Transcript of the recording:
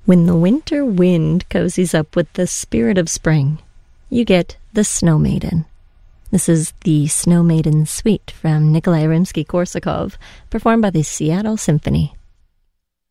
When the winter wind cozies up with the spirit of spring, you get the Snow Maiden. This is the Snow Maiden Suite from Nikolai Rimsky-Korsakov, performed by the Seattle Symphony.